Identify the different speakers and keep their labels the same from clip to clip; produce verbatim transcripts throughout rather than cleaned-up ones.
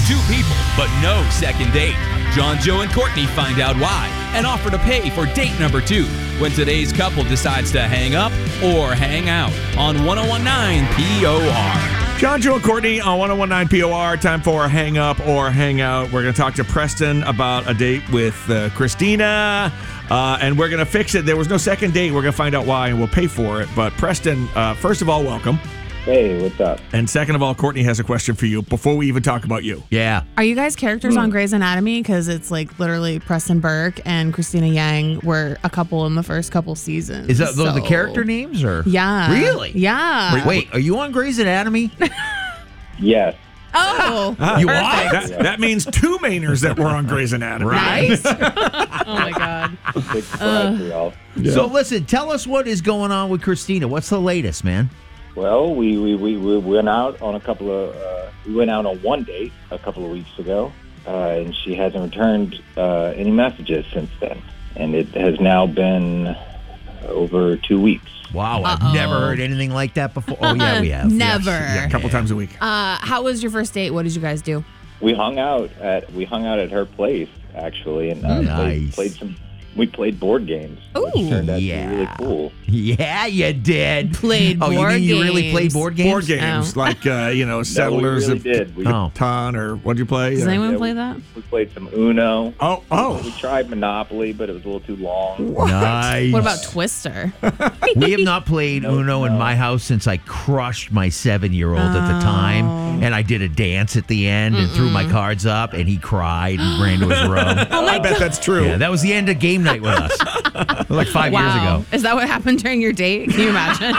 Speaker 1: Two people, but no second date. John, Joe, and Courtney find out why and offer to pay for date number two when today's couple decides to hang up or hang out on one oh one nine P O R.
Speaker 2: John, Joe, and Courtney on one oh one nine P O R. Time for hang up or hang out. We're going to talk to Preston about a date with uh, Christina, uh, and we're going to fix it. There was no second date. We're going to find out why, and we'll pay for it. But Preston, uh, first of all, welcome.
Speaker 3: Hey, what's up?
Speaker 2: And second of all, Courtney has a question for you before we even talk about you.
Speaker 4: Yeah.
Speaker 5: Are you guys characters on Grey's Anatomy? Because it's like literally Preston Burke and Christina Yang were a couple in the first couple seasons.
Speaker 4: Is that those
Speaker 5: so.
Speaker 4: the character names? Or
Speaker 5: Yeah.
Speaker 4: Really?
Speaker 5: Yeah.
Speaker 4: Wait, wait, are you on Grey's Anatomy?
Speaker 3: Yes.
Speaker 5: Oh.
Speaker 2: Ah,
Speaker 4: You
Speaker 2: perfect.
Speaker 4: are?
Speaker 2: That, that means two Mainers that were on Grey's Anatomy.
Speaker 4: Right?
Speaker 5: Oh, my God.
Speaker 3: Big surprise for y'all.
Speaker 4: So listen, tell us what is going on with Christina. What's the latest, man?
Speaker 3: Well, we, we, we, we went out on a couple of, uh, we went out on one date a couple of weeks ago, uh, and she hasn't returned uh, any messages since then. And it has now been over two weeks.
Speaker 4: Wow, I've
Speaker 5: Uh-oh.
Speaker 4: never heard anything like that before. Oh, yeah, we have.
Speaker 5: Never.
Speaker 4: Yes.
Speaker 2: Yeah, a couple times a week.
Speaker 5: Uh, how was your first date? What did you guys do?
Speaker 3: We hung out at, we hung out at her place, actually, and uh,
Speaker 4: Nice.
Speaker 3: played, played some, we played board games, which
Speaker 5: Ooh.
Speaker 3: turned out
Speaker 4: Yeah.
Speaker 3: to be really cool.
Speaker 4: Yeah, you did.
Speaker 5: Played
Speaker 4: oh,
Speaker 5: board
Speaker 4: you mean you really
Speaker 5: games.
Speaker 4: played board games?
Speaker 2: Board games,
Speaker 5: Oh.
Speaker 2: like, uh, you know, Settlers
Speaker 3: really
Speaker 2: of
Speaker 3: did. We-
Speaker 4: Oh.
Speaker 2: Catan, or what'd you play?
Speaker 5: Does
Speaker 2: Uh,
Speaker 5: anyone
Speaker 3: Yeah,
Speaker 5: play
Speaker 3: we-
Speaker 5: that?
Speaker 3: We played some Uno.
Speaker 2: Oh,
Speaker 3: We
Speaker 2: oh.
Speaker 3: tried Monopoly, but it was a little too long.
Speaker 4: Nice.
Speaker 5: What about Twister?
Speaker 4: We have not played
Speaker 3: No,
Speaker 4: Uno in
Speaker 3: no.
Speaker 4: my house since I crushed my seven-year-old at the time, and I did a dance at the end and threw my cards up, and he cried and ran to his room.
Speaker 2: I bet that's true.
Speaker 4: Yeah, that was the end of game night with us, like five years
Speaker 5: Wow.
Speaker 4: ago.
Speaker 5: Is that what happened during your date? Can you imagine?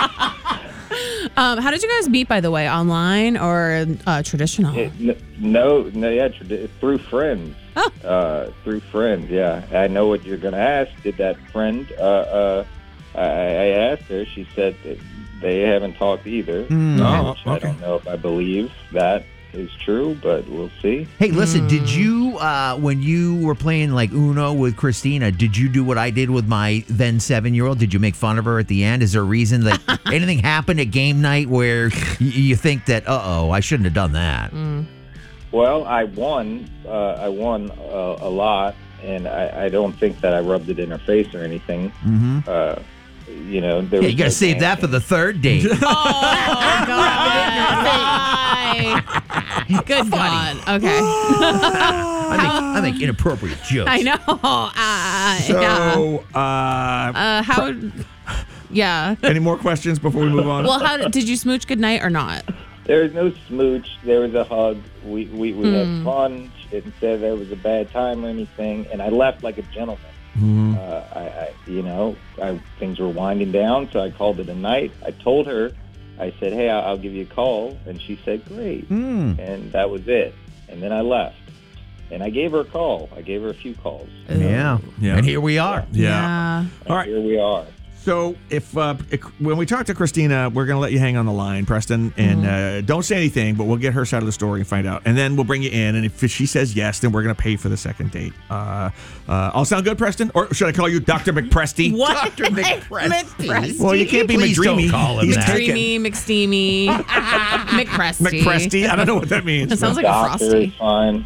Speaker 5: um, how did you guys meet, by the way? Online or uh, traditional?
Speaker 3: It, n- no, no, yeah, trad- through friends.
Speaker 5: Oh.
Speaker 3: Uh, through friends, yeah. I know what you're going to ask. Did that friend, uh, uh, I, I asked her, she said that they haven't talked either.
Speaker 2: Oh,
Speaker 3: Which I
Speaker 2: okay.
Speaker 3: don't know if I believe that is true, but we'll see.
Speaker 4: Hey, listen, did you, uh, when you were playing like Uno with Christina, did you do what I did with my then seven-year-old? Did you make fun of her at the end? Is there a reason that anything happened at game night where y- you think that, uh-oh, I shouldn't have done that?
Speaker 3: Well, I won. Uh, I won uh, a lot, and I, I don't think that I rubbed it in her face or anything.
Speaker 4: Mm-hmm.
Speaker 3: Uh, you know, there
Speaker 4: Yeah,
Speaker 3: was
Speaker 4: you got to
Speaker 3: no
Speaker 4: save that for
Speaker 3: dancing.
Speaker 4: the third date.
Speaker 5: Oh, God. Why? Good God. Okay.
Speaker 4: I make, I make inappropriate jokes.
Speaker 5: I know. Uh, yeah.
Speaker 2: So, uh,
Speaker 5: Uh, how? Yeah.
Speaker 2: any more questions before we move on?
Speaker 5: Well, how did you smooch goodnight or not?
Speaker 3: There was no smooch. There was a hug. We we, we
Speaker 5: Hmm.
Speaker 3: had fun. She didn't say there was a bad time or anything. And I left like a gentleman.
Speaker 2: Mm-hmm.
Speaker 3: Uh, I, I, you know, I, things were winding down, so I called it a night. I told her, I said, hey, I'll, I'll give you a call. And she said, great.
Speaker 4: Hmm.
Speaker 3: And that was it. And then I left. And I gave her a call. I gave her a few calls.
Speaker 4: Yeah.
Speaker 2: Yeah.
Speaker 4: And here we are.
Speaker 2: yeah.
Speaker 3: And
Speaker 2: All right.
Speaker 3: here we are.
Speaker 2: So if, uh, if when we talk to Christina, we're going to let you hang on the line, Preston, and uh, don't say anything, but we'll get her side of the story and find out. And then we'll bring you in, and if she says yes, then we're going to pay for the second date. Uh, uh, all sound good, Preston? Or should I call you Doctor McPresty?
Speaker 5: What?
Speaker 4: Doctor McPresty.
Speaker 2: Well, you can't be
Speaker 4: Please don't
Speaker 2: McDreamy.
Speaker 4: call him
Speaker 2: He's
Speaker 4: that.
Speaker 2: taken.
Speaker 5: McDreamy, McSteamy, McPresty.
Speaker 2: McPresty? I don't know what that means.
Speaker 5: It sounds like a
Speaker 3: Doctor
Speaker 5: frosty.
Speaker 3: is fine.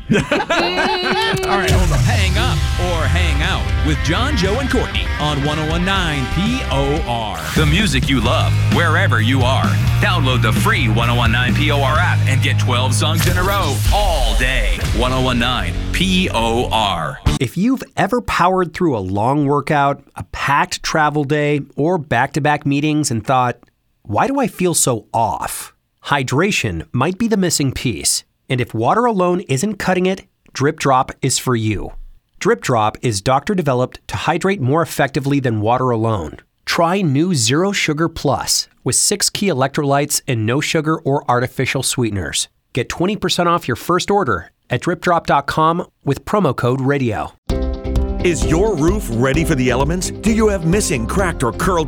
Speaker 1: All right, hold on. Hang up or hang out with John, Joe, and Courtney on one oh one nine P O R. The music you love, wherever you are. Download the free one oh one nine P O R app and get twelve songs in a row all day. one oh one nine P O R.
Speaker 6: If you've ever powered through a long workout, a packed travel day, or back-to-back meetings and thought, why do I feel so off? Hydration might be the missing piece. And if water alone isn't cutting it, Drip Drop is for you. Drip Drop is doctor-developed to hydrate more effectively than water alone. Try new Zero Sugar Plus with six key electrolytes and no sugar or artificial sweeteners. Get twenty percent off your first order at drip drop dot com with promo code radio.
Speaker 2: Is your roof ready for the elements? Do you have missing, cracked, or curled